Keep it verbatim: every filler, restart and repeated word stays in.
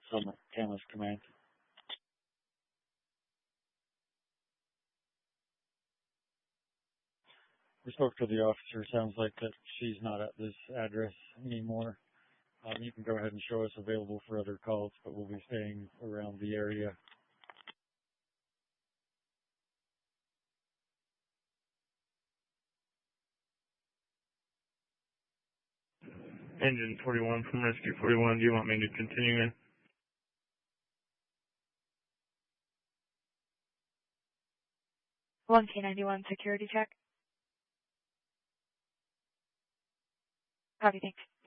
Summit Camas Command. We spoke to the officer. Sounds like that she's not at this address anymore. Um, you can go ahead and show us available for other calls, but we'll be staying around the area. Engine forty-one from Rescue forty-one, do you want me to continue in? one K ninety-one security check. Copy, thanks.